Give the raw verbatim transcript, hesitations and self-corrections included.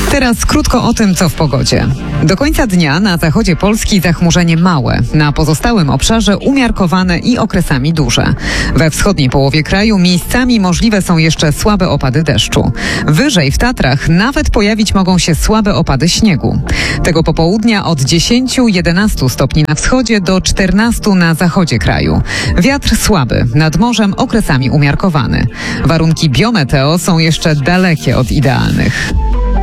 Teraz krótko o tym, co w pogodzie. Do końca dnia na zachodzie Polski zachmurzenie małe, na pozostałym obszarze umiarkowane i okresami duże. We wschodniej połowie kraju miejscami możliwe są jeszcze słabe opady deszczu. Wyżej w Tatrach nawet pojawić mogą się słabe opady śniegu. Tego popołudnia od dziesięć do jedenastu stopni na wschodzie do czternastu na zachodzie kraju. Wiatr słaby, nad morzem okresami umiarkowany. Warunki biometeo są jeszcze dalekie od idealnych.